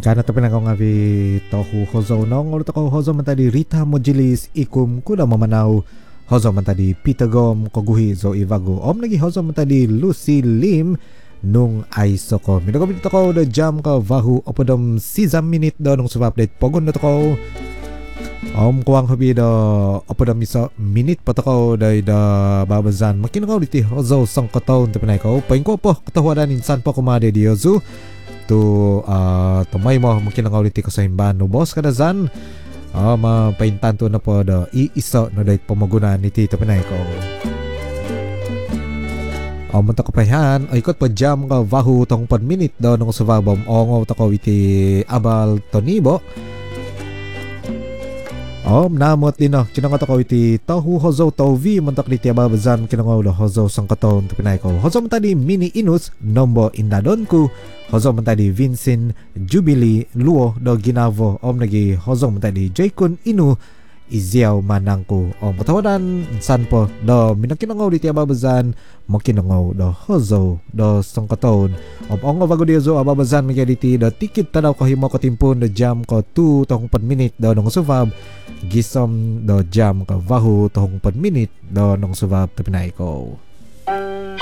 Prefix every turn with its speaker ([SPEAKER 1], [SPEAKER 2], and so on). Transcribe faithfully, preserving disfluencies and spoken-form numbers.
[SPEAKER 1] Kana tapi nang ngavi tohu hozo nong ulo toko hozo man tadi Rita Mojilis ikum kuda mamanaw hozo man tadi Peter Gom koguhi zo ivago om lagi hozo man tadi Lucy Lim nung ay soko minago bito ko da jam ka vahu opodom sisa minute do nung suva update pogon na to ko om kuang hobi da opodom isa minute patako da da babazan makin ko diti hozo sang katon tapi nai ko paing ko po katawadan insan po kumade di ozu tu uh, tumay mo mungkin ang ulit ko sa himban no boss kada zan uh, mapaintan to na po da iisa no dahil pamagunan ni Tito Pinay ko o uh, munta ko pa yan o ikot pa jam ka vahu tong pan minute daw nung sa vabom o nga ko iti abal tonibo o namot din no kinangat ako iti tahu hozo tauvi muntak ni tiya babazan kinangaw da hozo sang katon to Pinay ko hozo mantadi mini inus nombo indadon ko hozo mantadi Vincent Jubilee Luo do Ginavo om nagi hozo mantadi Jaykun Inu Iziaw Manangko om patawadan san po do minakinangaw di tiya babazan makinangaw do hozo do sangkaton om ong bago di zo ababazan magediti do tikit tadaw ko himo ko timpon do jam ko two tong pan minute do nung suvab gisom do jam ka vahu tong pan minute do nung suvab tapinay ko